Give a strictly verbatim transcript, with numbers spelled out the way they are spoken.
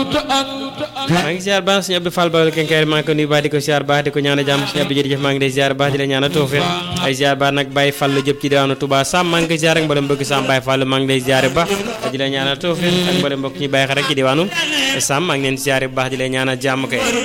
maa ngi ziar baax sëñ Abdou Fall Bawol kenkeer maa ngi ko nuyu baax di ko ziar baax di ko ñaan jàmm sëñ Abdou jërëjëf maa ngi lay ziar baax di la ñaan tawfiq ay ziar baax nag Baye Fall jëp ci diwaanu Touba Sam maa ngi koy ziar ak mboolem mbokk Sam Baye Fall maa ngi lay ziar baax di la ñaan tawfiq ak mboolem mbokk ñi bàyyi xel rek ci diwaanu Sam maa ngi leen ziar baax di la ñaan jàmm kay